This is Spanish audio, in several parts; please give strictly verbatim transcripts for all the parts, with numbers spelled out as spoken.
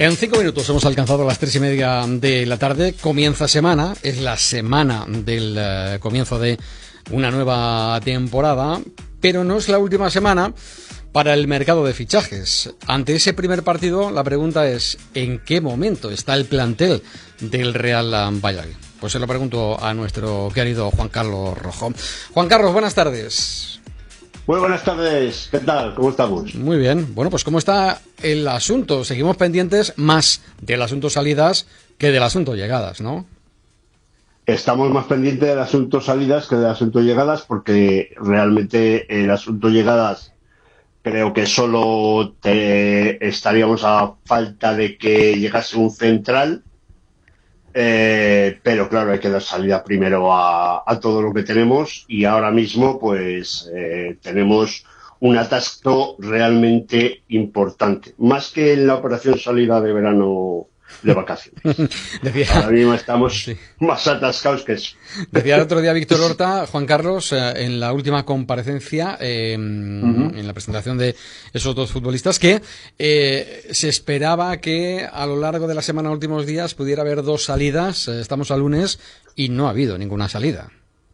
En cinco minutos hemos alcanzado las tres y media de la tarde. Comienza semana, es la semana del uh, comienzo de una nueva temporada, pero no es la última semana para el mercado de fichajes. Ante ese primer partido, la pregunta es: ¿en qué momento está el plantel del Real Valladolid? Pues se lo pregunto a nuestro querido Juan Carlos Rojo. Juan Carlos, buenas tardes. Muy buenas tardes, ¿qué tal? ¿Cómo estamos? Muy bien. Bueno, pues ¿cómo está el asunto? Seguimos pendientes más del asunto salidas que del asunto llegadas, ¿no? Estamos más pendientes del asunto salidas que del asunto llegadas, porque realmente el asunto llegadas creo que solo te estaríamos a falta de que llegase un central, eh, pero claro, hay que dar salida primero a, a todo lo que tenemos, y ahora mismo pues eh, tenemos un atasco realmente importante, más que en la operación salida de verano de vacaciones. Decía, ahora mismo estamos sí. más atascados que eso. Decía el otro día Víctor Horta, Juan Carlos, eh, en la última comparecencia, eh, uh-huh. en la presentación de esos dos futbolistas, que eh, se esperaba que a lo largo de la semana, últimos días, pudiera haber dos salidas. Eh, estamos a lunes y no ha habido ninguna salida.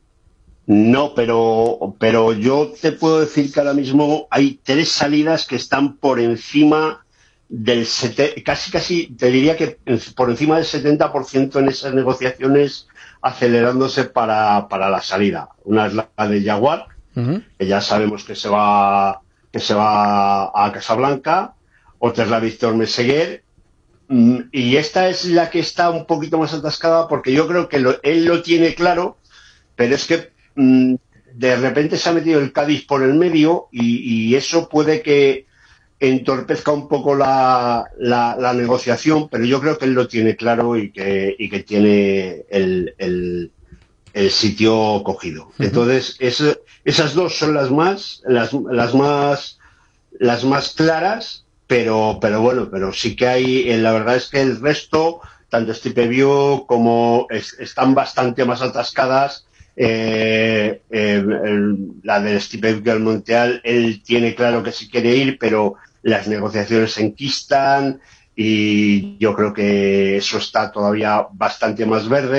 No, pero, pero yo te puedo decir que ahora mismo hay tres salidas que están por encima del sete, casi casi te diría que por encima del setenta por ciento en esas negociaciones, acelerándose para, para la salida. Una es la de Jaguar, uh-huh. que ya sabemos que se va que se va a Casablanca. Otra es la Víctor Meseguer, y esta es la que está un poquito más atascada, porque yo creo que lo, él lo tiene claro, pero es que mmm, de repente se ha metido el Cádiz por el medio, y, y eso puede que entorpezca un poco la, la, la negociación, pero yo creo que él lo tiene claro y que, y que tiene el, el, el sitio cogido. Uh-huh. Entonces, es, esas dos son las más, las, las más, las más claras, pero, pero bueno, pero sí que hay, la verdad es que el resto, tanto Stipe View como es, están bastante más atascadas. Eh, eh, el, la del Stipe View Monteal, él tiene claro que sí quiere ir, pero las negociaciones se enquistan, y yo creo que eso está todavía bastante más verde.